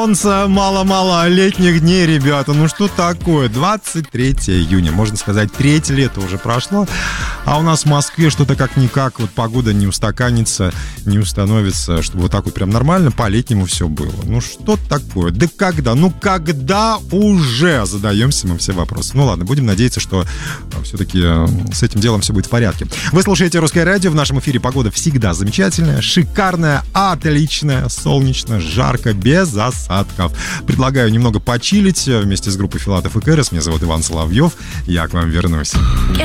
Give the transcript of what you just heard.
Солнца мало-мало летних дней, ребята. Ну что такое? 23 июня, можно сказать, третье лето уже прошло. А у нас в Москве что-то как-никак, вот погода не устаканится, не установится, чтобы вот так вот прям нормально по-летнему все было. Ну что такое? Да когда? Ну когда уже? Задаемся мы все вопросы. Ну ладно, будем надеяться, что все-таки с этим делом все будет в порядке. Вы слушаете «Русское радио». В нашем эфире погода всегда замечательная, шикарная, отличная, солнечно, жарко, без осадков. Предлагаю немного почилить вместе с группой Филатов и Кэрос. Меня зовут Иван Соловьев. Я к вам вернусь.